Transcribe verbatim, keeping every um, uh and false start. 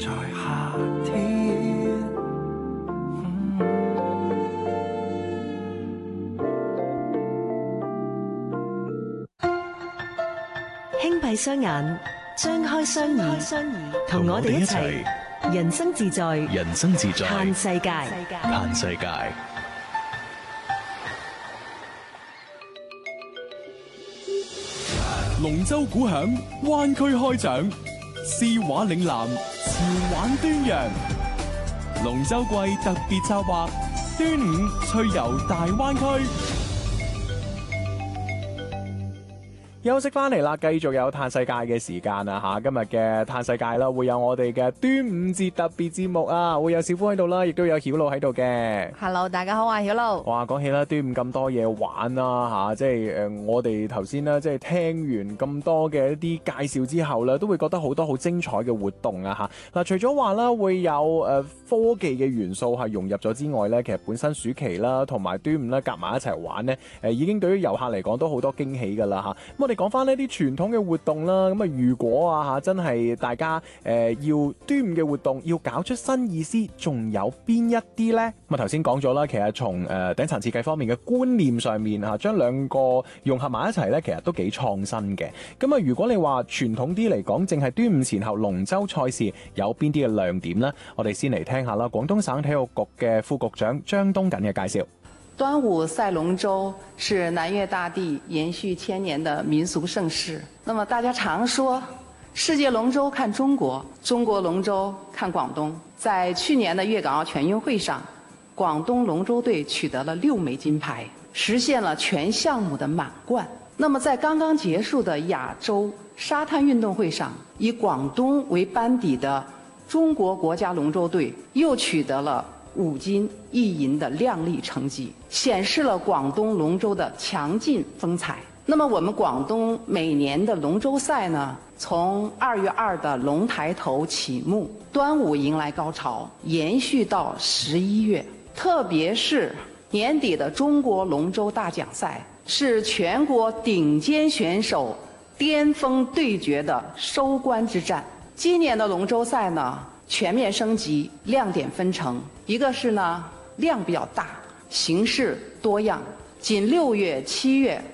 在夏天。嗯、 輕閉雙眼，張開雙耳，同我哋一齊人生自在， 人生自在， 嘆世界， 嘆世界。龍舟鼓響，灣區開獎，詩畫嶺南，潮玩端陽。龍舟季特別策劃，端午趣遊大灣區。 休息翻嚟啦，繼續有嘆世界嘅時間啊吓！今日嘅嘆世界啦，會有我哋嘅端午節特別節目啊，會有小夫喺度啦，亦都有曉露喺度嘅。 Hello， 大家好啊，曉露。 哇，講起啦，端午咁多嘢玩啦吓，即係誒、呃，我哋頭先咧，即係聽完咁多嘅一啲介紹之後咧，都會覺得好多好精彩嘅活動啊吓。嗱，除咗話啦，會有誒、呃、科技嘅元素係融入咗之外咧，其實本身暑期啦，同埋端午咧夾埋一齊玩咧，誒、呃，已經對於遊客嚟講都好多驚喜噶啦吓。咁我哋講翻呢啲傳統嘅活動啦，咁啊如果啊吓真係大家誒、呃、要端午嘅活動要搞出新意思，仲有邊一啲呢？咁啊頭先講咗啦，其實從誒頂層設計方面嘅觀念上面吓，將兩個融合埋一齊呢，其實都幾創新嘅。咁啊如果你話傳統啲嚟講，淨係端午前後龍舟賽事有邊啲嘅亮點呢？我哋先嚟聽下啦，廣東省體育局嘅副局長張東錦嘅介紹。 端午賽龍舟是南粵大地延續千年的民俗盛事。那麼大家常說，世界龍舟看中國，中國龍舟看廣東。在去年的粵港澳全運會上，廣東龍舟隊取得了六枚金牌，實現了全項目的滿貫。那麼在剛剛結束的亞洲沙灘運動會上，以廣東為班底的中國國家龍舟隊又取得了五金一銀的亮麗成績，顯示了廣東龍舟的強勁風采。那麼我們廣東每年的龍舟賽呢，從二月二的龍抬頭啟幕，端午迎來高潮，延續到十一月。特別是年底的中國龍舟大獎賽，是全國頂尖選手巔峰對決的收官之戰。今年的龍舟賽呢，全面升級，亮點分成，一個是呢量比較大，形式多樣。僅六月、七月